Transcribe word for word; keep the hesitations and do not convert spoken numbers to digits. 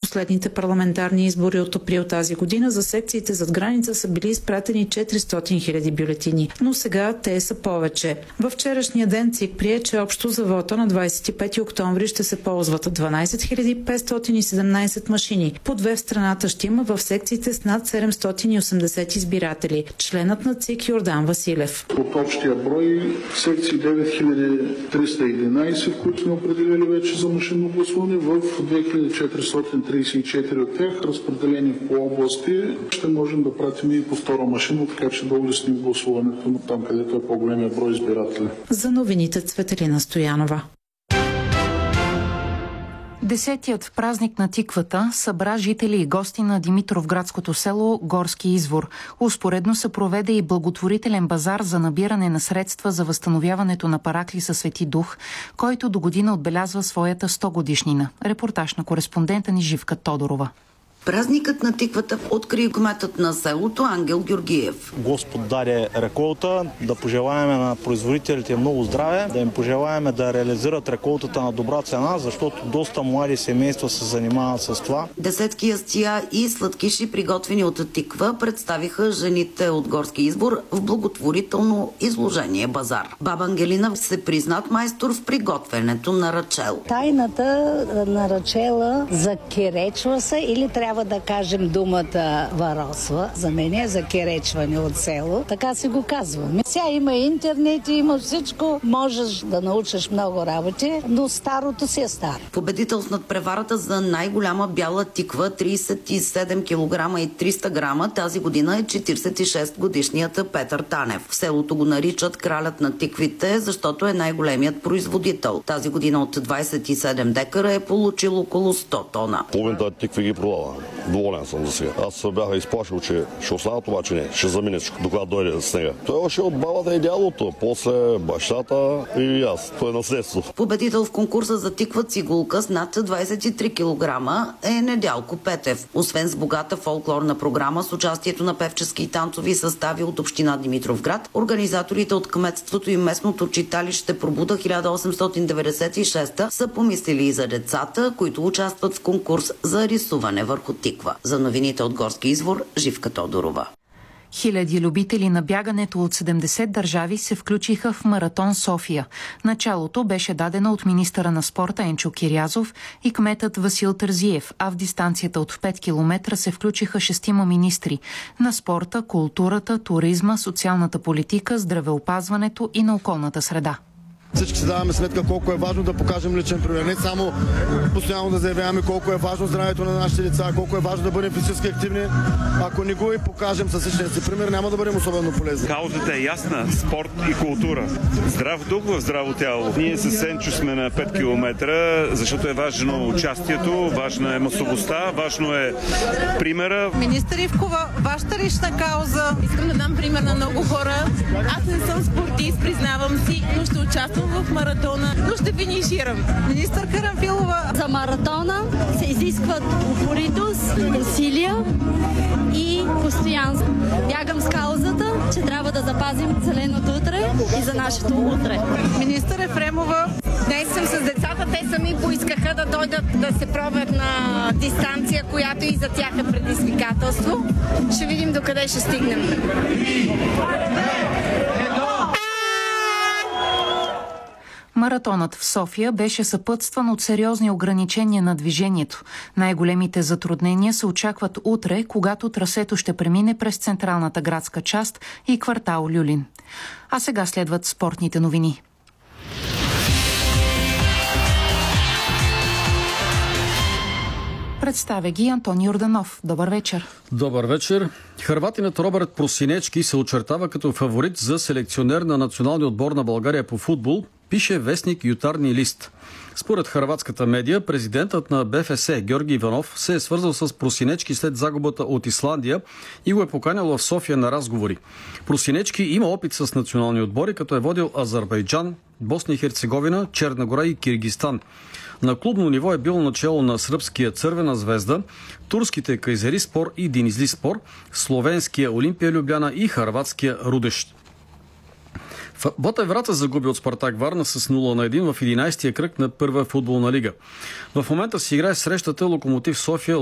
последните парламентарни избори от април тази година за секциите зад граница са били изпратени четиристотин хиляди бюлетини, но сега те са повече. Във вчерашния ден ЦИК прие, че общо за вота на двадесет и пети октомври ще се ползват дванадесет хиляди петстотин и седемнадесет машини. По две в страната ще има в секциите с над седемстотин и осемдесет избиратели. Членът на ЦИК Йордан Василев. От общия брой секции девет хиляди триста и единадесет, които сме определили вече за машинно гласуване, в две хиляди четиристотин тридесет и четири от тях, разпределени по области, ще можем да пратим и по втора машина, така че да улесним гласуването там, където е по-големия брой избиратели. За новините Цветелина Стоянова. Десетият празник на тиквата събра жители и гости на Димитровградското село Горски извор. Успоредно се проведе и благотворителен базар за набиране на средства за възстановяването на параклиса Свети Дух, който до година отбелязва своята сто годишнина. Репортаж на кореспондента ни Живка Тодорова. Празникът на тиквата откри кметът на селото Ангел Георгиев. Господ даде реколта, да пожелаем на производителите много здраве, да им пожелаем да реализират реколтата на добра цена, защото доста млади семейства се занимават с това. Десетки ястия и сладкиши, приготвени от тиква, представиха жените от Горски извор в благотворително изложение базар. Баба Ангелина се признат майстор в приготвянето на рачел. Тайната на рачела закеречва се или трябва Трябва да кажем думата варосва. За мен е за керечване от село. Така си го казваме. Сега има интернет, има всичко. Можеш да научиш много работи, но старото си е старо. Победител в надпреварата за най-голяма бяла тиква, тридесет и седем килограма и триста грама, тази година е четиридесет и шест годишният Петър Танев. В селото го наричат кралят на тиквите, защото е най-големият производител. Тази година от двадесет и седем декара е получил около сто тона. Половината тикви ги продава. Доволен съм за сега. Аз се бяха изплашил, че ще останат, обаче не. Ще замине, докато дойде снега. Той още от бабата и дядото, после бащата и аз. Той е наследство. Победител в конкурса за тиква цигулка с над двадесет и три килограма е Недялко Петев. Освен с богата фолклорна програма с участието на певчески и танцови състави от община Димитровград, организаторите от кметството и местното читалище Пробуда хиляда осемстотин деветдесет и шеста са помислили и за децата, които участват в конкурс за рисуване върху тиква. За новините от Горски извор, Живка Тодорова. Хиляди любители на бягането от седемдесет държави се включиха в маратон София. Началото беше дадено от министъра на спорта Енчо Кирязов и кметът Васил Тързиев, а в дистанцията от пет километра се включиха шестима министри на спорта, културата, туризма, социалната политика, здравеопазването и на околната среда. Всички си даваме сметка колко е важно да покажем личен пример. Не само постоянно да заявяваме колко е важно здравето на нашите деца, колко е важно да бъдем физически активни. Ако не го и покажем със личния си пример, няма да бъдем особено полезни. Каузата е ясна. Спорт и култура. Здрав дух в здраво тяло. Ние с Сенчо сме на пет километра, защото е важно участието, важна е масовостта, важно е примера. Министър Ивкова, вашата лична кауза. Искам да дам пример на много хора. Аз не съм спортист, признавам си, но ще участвам в маратона, но ще финиширам. Министър Карамфилова. За маратона се изискват упоритост, усилия и постоянство. Бягам с каузата, че трябва да запазим зеленото утре и за нашето утре. Министър Ефремова. Днес съм с децата, те сами поискаха да дойдат да се пробват на дистанция, която и за тях е предизвикателство. Ще видим докъде ще стигнем. Маратонът в София беше съпътстван от сериозни ограничения на движението. Най-големите затруднения се очакват утре, когато трасето ще премине през централната градска част и квартал Люлин. А сега следват спортните новини. Представя ги Антони Йорданов. Добър вечер. Добър вечер. Хърватинът Робърт Просинечки се очертава като фаворит за селекционер на националния отбор на България по футбол, пише вестник Ютарни лист. Според хърватската медия, президентът на БФС Георги Иванов се е свързал с Просинечки след загубата от Исландия и го е поканял в София на разговори. Просинечки има опит с национални отбори, като е водил Азербайджан, Босна и Херцеговина, Черна гора и Киргизстан. На клубно ниво е бил начало на сръбския Цървена звезда, турските Кайзериспор и Денизлиспор, словенския Олимпия Любляна и хърватския Рудещ. Ботев Враца загуби от Спартак Варна с нула на едно в единайсетия кръг на първа футболна лига. В момента си играе срещата Локомотив София